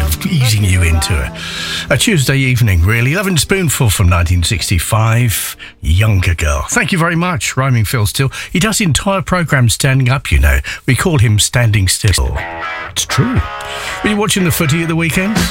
of easing you into a Tuesday evening, really. Loving Spoonful from 1965, Younger Girl. Thank you very much, Rhyming Phil Still. He does entire programmes standing up, you know. We call him Standing Still. It's true. Were you watching the footy at the weekend?